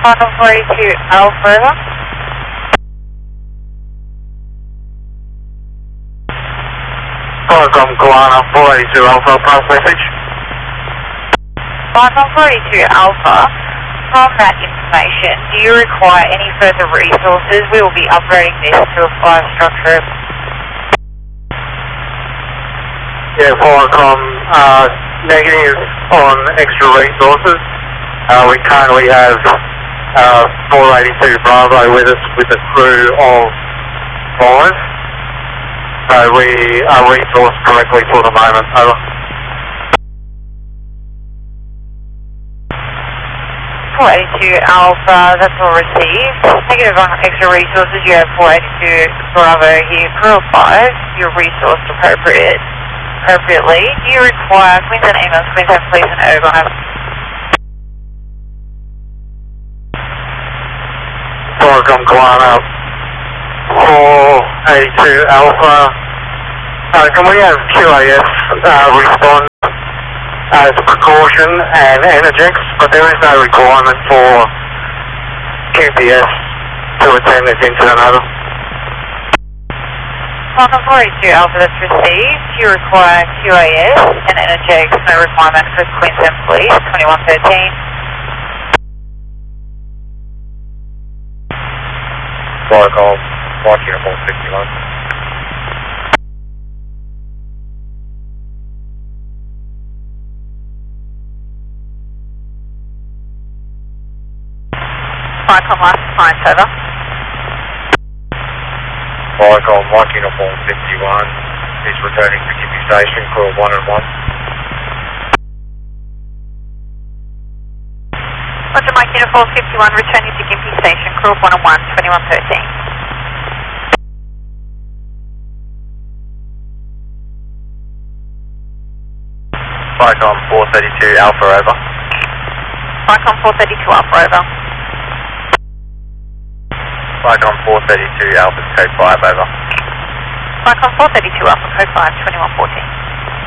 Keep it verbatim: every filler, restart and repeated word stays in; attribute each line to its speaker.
Speaker 1: Final forty-two Alpha over.
Speaker 2: Qualcomm Guana four eighty-two Alpha, pass message.
Speaker 1: Final forty-two Alpha, from that information, do you require any further resources? We will be upgrading this to a five structure.
Speaker 2: Yeah, Qualcomm, uh, negative on extra resources. Uh, we currently have uh, four eighty-two Bravo with us with a crew of five. So we are resourced correctly for the moment. Over.
Speaker 1: four eighty-two Alpha, that's all received. Negative on extra resources, you have four eighty-two Bravo here, crew of five. You're resourced appropriate, appropriately. Do you require Queensland emails, Queensland Police and Ergon?
Speaker 2: Qualcomm Guana four eighty-two Alpha. Uh, can we have Q A S uh, respond as a precaution and Energex, but there is no requirement for Q P S to attend this incident, over.
Speaker 1: Qualcomm four eighty-two Alpha, that's received. You require Q A S and Energex, no requirement for Queensland Police, twenty-one thirteen.
Speaker 2: Qualcomm, Mike Uniform sixty-one.
Speaker 1: Qualcomm license line, over.
Speaker 2: Qualcomm, Mike Uniform fifty-one is returning to Gympie Station, crew of one and one.
Speaker 1: Roger, Mike Uniform fifty-one, returning to Gympie Station, crew of one and one, twenty-one thirteen.
Speaker 2: Qualcomm four thirty-two Alpha, over.
Speaker 1: Qualcomm four thirty-two Alpha, over.
Speaker 2: Qualcomm four thirty-two Alpha, code five, over.
Speaker 1: Qualcomm four thirty-two Alpha, code five, twenty-one fourteen.